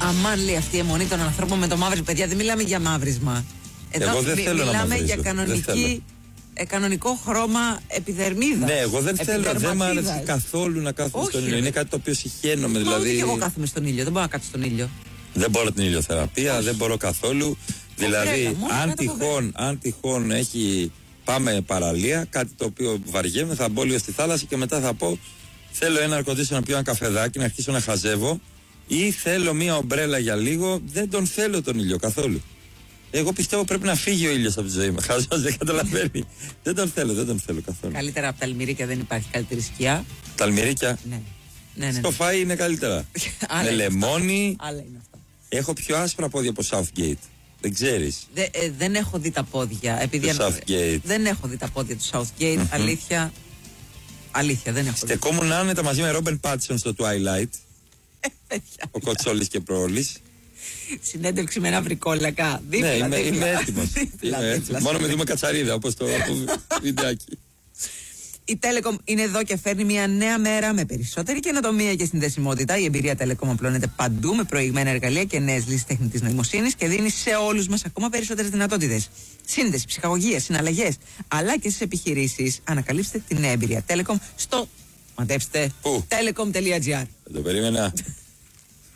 Αμάν, λέει, αυτή η αιμονή των ανθρώπων με το μαύρισμα. Παιδιά, δεν μιλάμε για μαύρισμα. Εδώ εγώ δεν θέλω μιλάμε να για κανονικό χρώμα επιδερμίδας. Ναι, εγώ δεν θέλω, δεν μου άρεσε καθόλου να κάθομαι στον ήλιο. Είναι κάτι το οποίο συχαίνομαι, δηλαδή. Και εγώ κάθομαι στον ήλιο, δεν μπορώ να κάτσω στον ήλιο. Δεν μπορώ την ηλιοθεραπεία, δεν μπορώ καθόλου. Δηλαδή, αν τυχόν πάμε παραλία, κάτι το οποίο βαριέμαι, θα μπω λίγο στη θάλασσα και μετά θα πω θέλω ένα air-conditioner να πιω ένα καφεδάκι, να αρχίσω να χαζεύω, ή θέλω μία ομπρέλα για λίγο. Δεν τον θέλω τον ήλιο καθόλου. Εγώ πιστεύω πρέπει να φύγει ο ήλιος από τη ζωή μου. Χαζός, δεν καταλαβαίνει. Δεν τον θέλω καθόλου. Καλύτερα από τα αλμυρίκια δεν υπάρχει καλύτερη σκιά. Τα αλμυρίκια. Ναι. Στο φάι είναι καλύτερα. Με λεμόνι. Άλλα είναι αυτά. Έχω πιο άσπρα πόδια από Southgate. Δεν ξέρεις. Δεν έχω δει τα πόδια. Επειδή δεν έχω δει τα πόδια του Southgate. Αλήθεια, δεν έχω δει. Στεκόμουν άνετα μαζί με Ρόμπερ Πάτσον στο Twilight. Ο Κοτσόλης και Πρόλης. Συνέντευξη με ένα βρικόλακα. Ναι, είμαι έτοιμος. Μόνο με δούμε κατσαρίδα, όπως το βιντεάκι. Η Telecom είναι εδώ και φέρνει μια νέα μέρα με περισσότερη καινοτομία και συνδεσιμότητα. Η εμπειρία Telecom απλώνεται παντού με προηγμένα εργαλεία και νέες λύσεις τεχνητής νοημοσύνης και δίνει σε όλους μας ακόμα περισσότερες δυνατότητες. Σύνδεση, ψυχαγωγία, συναλλαγές, αλλά και στις επιχειρήσεις. Ανακαλύψτε τη νέα εμπειρία Telecom στο, μαντέψτε, telecom.gr. Δεν το περίμενα.